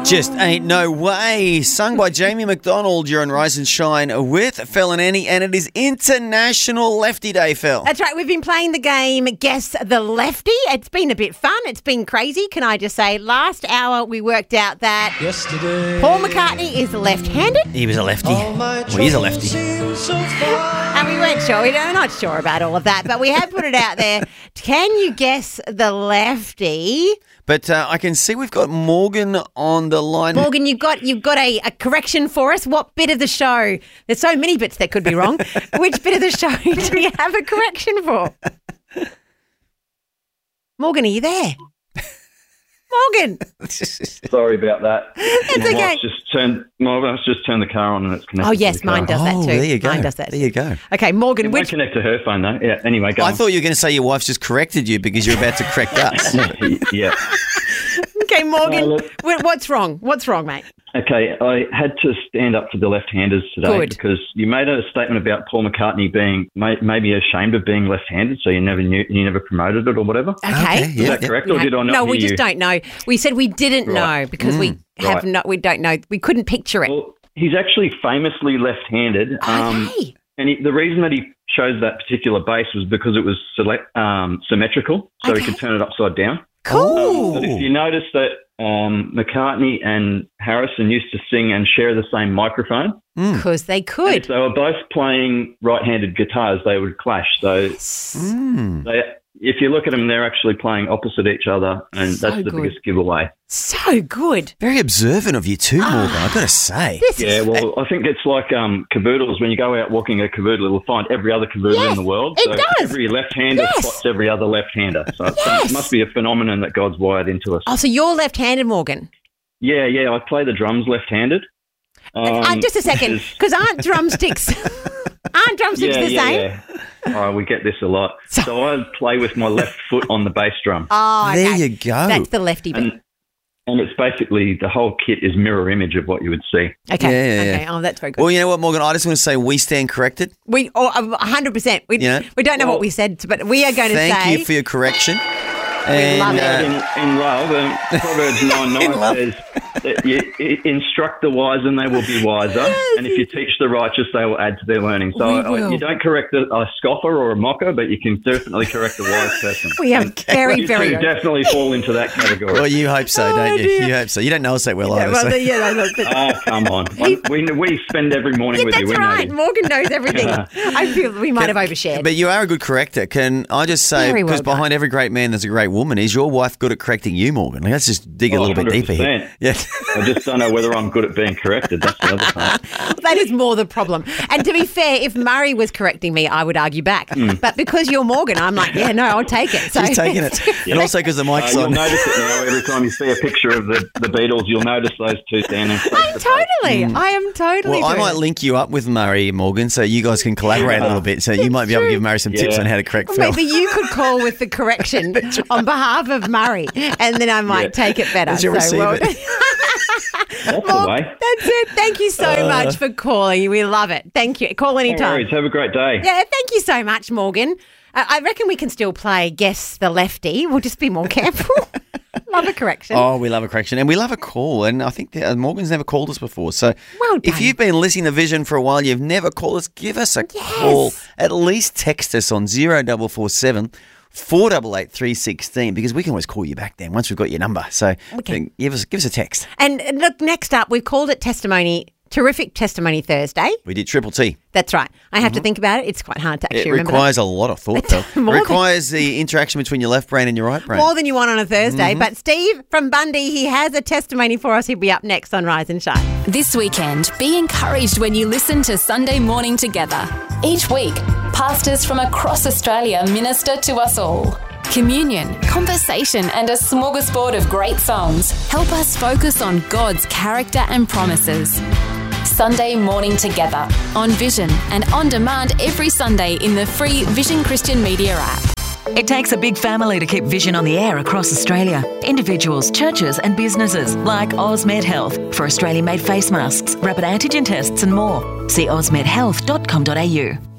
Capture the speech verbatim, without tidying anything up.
Just Ain't No Way, sung by Jamie McDonald. You're on Rise and Shine with Phil and Annie, and it is International Lefty Day, Phil. That's right. We've been playing the game Guess the Lefty. It's been a bit fun. It's been crazy, can I just say. Last hour, we worked out that Yesterday. Paul McCartney is left-handed. He was a lefty. Well, he's a lefty. So and we weren't sure. We're not sure about all of that, but we have put it out there. Can you guess the lefty? But uh, I can see we've got Morgan on the line. Morgan, you've got you've got a, a correction for us. What bit of the show? There's so many bits that could be wrong. Which bit of the show do you have a correction for? Morgan, are you there? Morgan. Sorry about that. It's my okay. wife's just turned, my wife's just turned the car on and it's connected. Oh, yes, to the car. mine does that Oh, too. there you go. Mine does that There too. you go. Okay, Morgan, It which... won't connect to her phone though. Yeah, anyway, go I on. thought you were going to say your wife's just corrected you because you're about to correct us. yeah. Okay, Morgan, Uh, look- wh- what's wrong? What's wrong, mate? Okay, I had to stand up for the left-handers today Good. because you made a statement about Paul McCartney being may, maybe ashamed of being left-handed, so you never knew, you never promoted it or whatever. Okay. Okay, Is yeah. that correct, We or had- did I not no, hear we just you? don't know. We said we didn't Right. know because we have Right. not. We don't know. We couldn't picture it. Well, he's actually famously left-handed. Um, Okay. And he, the reason that he chose that particular bass was because it was select, um, symmetrical, so Okay. he could turn it upside down. Cool. But if you notice that um, McCartney and Harrison used to sing and share the same microphone, Because they and could. if they were both playing right-handed guitars, they would clash. So Mm. they, if you look at them, they're actually playing opposite each other, and So that's the good. biggest giveaway. So good. Very observant of you too, Morgan, I've got to say. This Yeah, is, well, I think it's like um, caboodles. When you go out walking a caboodle, it'll find every other caboodle Yes, in the world. it so does. every left-hander Yes. spots every other left-hander. So it's- Yes. it must be a phenomenon that God's wired into us. oh, so you're left-handed, Morgan. Yeah, yeah, I play the drums left-handed. Um, uh, just a second, which is- because aren't drumsticks aren't drumsticks yeah, the yeah, same? yeah. Oh, we get this a lot. So- So I play with my left foot on the bass drum. Oh, okay. There you go. That's the lefty bit. And, and it's basically the whole kit is mirror image of what you would see. Okay. Yeah, yeah, okay. yeah. Oh, that's very good. Well, you know what, Morgan, I just want to say we stand corrected. We oh, a hundred percent. We Yeah. we don't know Well, what we said, but we are going to Thank say you for your correction. love And it. uh, In, in love, um, Proverbs nine In nine love. says, that you, you instruct the wise and they will be wiser, and if you teach the righteous, they will add to their learning. So We I, will. you don't correct a, a scoffer or a mocker, but you can definitely correct a wise person. we are very You very two good. definitely fall into that category. well, you hope so, Oh, don't you? dear. You hope so. You don't know us that well, Yeah, either. well, so- the- yeah, no, no, Oh, come on. We, we spend every morning yeah, with that's you. We right. know you. Morgan knows everything. I feel we might have overshared. But you are a good corrector. Can I just say, Very well because behind every great man there's a great woman, is your wife good at correcting you, Morgan? Like, let's just dig a Oh, little bit deeper here. one hundred Yeah. percent. I just don't know whether I'm good at being corrected. That's the other part. That is more the problem. And to be fair, if Murray was correcting me, I would argue back. But because you're Morgan, I'm like, yeah, no, I'll take it. So She's taking it. And also because the Uh, mic's you'll on. notice it now. Every time you see a picture of the, the Beatles, you'll notice those two standing. face I'm to face. totally, I am totally. Well, I doing might it. link you up with Murray, Morgan, so you guys can collaborate a little bit. So you might be able to give Murray some tips Yeah. on how to correct Or Phil. maybe you could call with the correction on behalf of Murray, and then I might Yeah. take it better. As you receive well, it. That's the Well, way. that's it. Thank you so much for calling. We love it. Thank you. Call No anytime. worries. Have a great day. Yeah, thank you so much, Morgan. Uh, I reckon we can still play Guess the Lefty. We'll just be more careful. Love a correction. Oh, we love a correction and we love a call. And I think that uh, Morgan's never called us before. So Well if done. you've been listening to Vision for a while, you've never called us, give us a call. At least text us on zero four four seven four eight eight three one six because we can always call you back then once we've got your number. So Okay. uh, give us give us a text. And uh, look, next up, we've called it Testimony, Terrific Testimony Thursday. We did Triple T. That's right. I have to think about it. It's quite hard to actually It remember requires a lot of thought, though. It More than- requires the interaction between your left brain and your right that. brain. More than you want on a Thursday. Mm-hmm. But Steve from Bundy, he has a testimony for us. He'll be up next on Rise and Shine. This weekend, be encouraged when you listen to Sunday Morning Together. Each week, pastors from across Australia minister to us all. Communion, conversation, and a smorgasbord of great songs help us focus on God's character and promises. Sunday Morning Together on Vision and on demand every Sunday in the free Vision Christian Media app. It takes a big family to keep Vision on the air across Australia. Individuals, churches and businesses like Osmed Health for Australian-made face masks, rapid antigen tests and more. See osmed health dot com dot a u.